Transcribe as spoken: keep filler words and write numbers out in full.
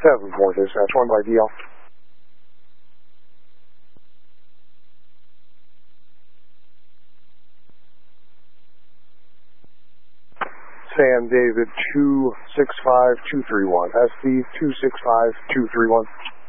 seven four, dispatch one by D L. Sam David two six five two three one, S B two six five two three one.